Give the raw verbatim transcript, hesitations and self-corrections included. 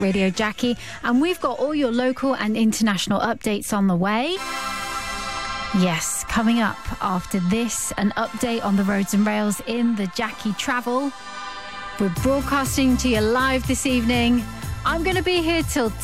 Radio Jackie, and we've got all your local and international updates on the way. Yes, coming up after this, an update on the roads and rails in the Jackie Travel. We're broadcasting to you live this evening. I'm going to be here till